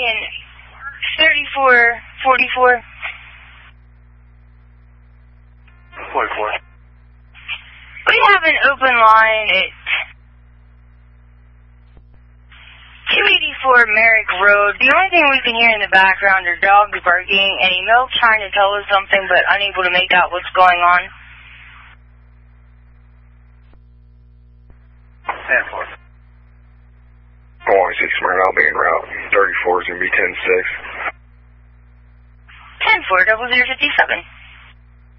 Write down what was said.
Ryan, 3444. 44. We have an open line at 284 Merrick Road. The only thing we can hear in the background are dogs barking and a milk trying to tell us something but unable to make out what's going on. 10-4. 116 Smyrna, I'll be en route. 34 is going to be 10-6. 10-4, 0057.